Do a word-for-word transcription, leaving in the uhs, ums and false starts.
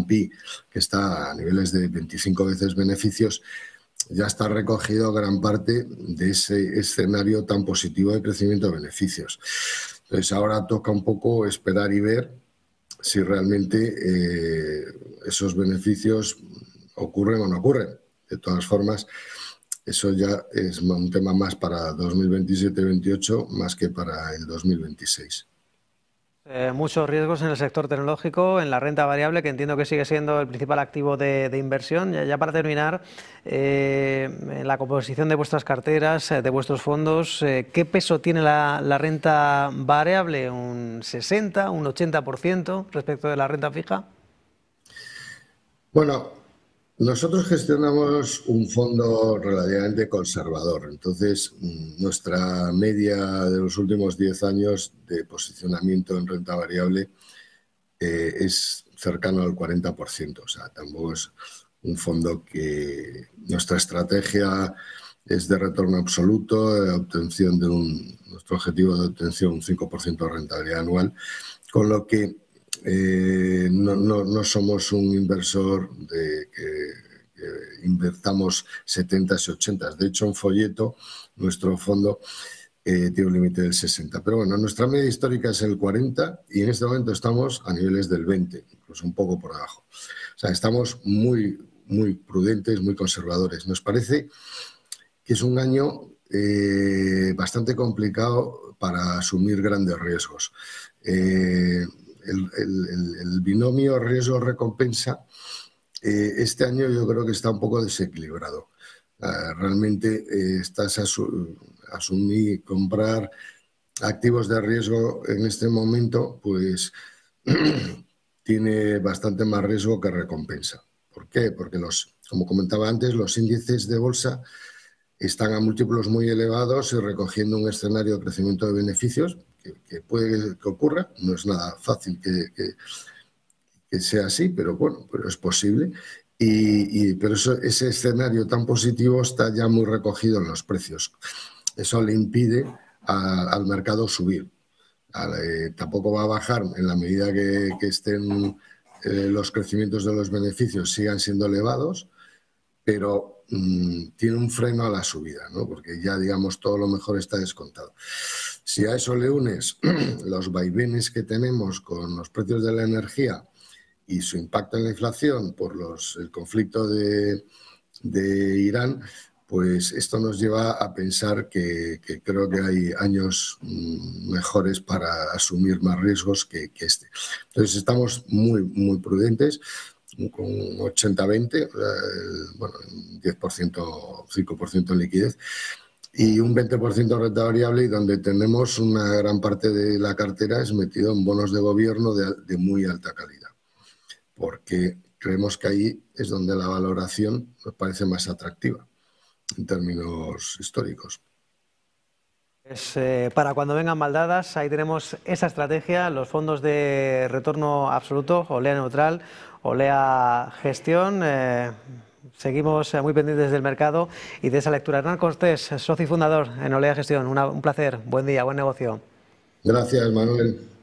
and P, que está a niveles de veinticinco veces beneficios, ya está recogido gran parte de ese escenario tan positivo de crecimiento de beneficios. Entonces ahora toca un poco esperar y ver si realmente eh, esos beneficios ocurren o no ocurren. De todas formas, eso ya es un tema más para dos mil veintisiete veintiocho más que para el dos mil veintiséis. Eh, muchos riesgos en el sector tecnológico, en la renta variable, que entiendo que sigue siendo el principal activo de, de inversión. Ya, ya para terminar, eh, en la composición de vuestras carteras, eh, de vuestros fondos, eh, ¿qué peso tiene la, la renta variable? ¿Un sesenta, un ochenta por ciento respecto de la renta fija? Bueno, nosotros gestionamos un fondo relativamente conservador, entonces nuestra media de los últimos diez años de posicionamiento en renta variable eh, es cercano al cuarenta por ciento, o sea, tampoco es un fondo que nuestra estrategia es de retorno absoluto, de obtención de un, nuestro objetivo de obtención un cinco por ciento de rentabilidad anual, con lo que Eh, no, no, no somos un inversor de que, que invertamos setentas y ochentas. De hecho, en folleto, nuestro fondo eh, tiene un límite del sesenta. Pero bueno, nuestra media histórica es el cuarenta y en este momento estamos a niveles del veinte, incluso un poco por debajo. O sea, estamos muy, muy prudentes, muy conservadores. Nos parece que es un año eh, bastante complicado para asumir grandes riesgos. Eh, El, el, el binomio riesgo-recompensa eh, este año yo creo que está un poco desequilibrado. Uh, realmente eh, estás a asu asumir, comprar activos de riesgo en este momento, pues tiene bastante más riesgo que recompensa. ¿Por qué? Porque los, como comentaba antes, los índices de bolsa están a múltiplos muy elevados y recogiendo un escenario de crecimiento de beneficios que, que puede que ocurra. No es nada fácil que, que, que sea así, pero bueno, pero es posible. Y, y, pero eso, ese escenario tan positivo está ya muy recogido en los precios. Eso le impide a, al mercado subir. A, eh, tampoco va a bajar en la medida que, que estén eh, los crecimientos de los beneficios sigan siendo elevados, pero mmm, tiene un freno a la subida, ¿no? Porque ya, digamos, todo lo mejor está descontado. Si a eso le unes los vaivenes que tenemos con los precios de la energía y su impacto en la inflación por los, el conflicto de, de Irán, pues esto nos lleva a pensar que, que creo que hay años mmm, mejores para asumir más riesgos que, que este. Entonces estamos muy, muy prudentes, con ochenta veinte, eh, bueno, diez por ciento, cinco por ciento en liquidez y un veinte por ciento renta variable, y donde tenemos una gran parte de la cartera es metido en bonos de gobierno de, de muy alta calidad, porque creemos que ahí es donde la valoración nos parece más atractiva en términos históricos. Pues, eh, para cuando vengan maldadas, ahí tenemos esa estrategia, los fondos de retorno absoluto, Olea Neutral, Olea Gestión. Eh, seguimos muy pendientes del mercado y de esa lectura. Hernán Cortés, socio y fundador en Olea Gestión, una, un placer, buen día, buen negocio. Gracias, Manuel.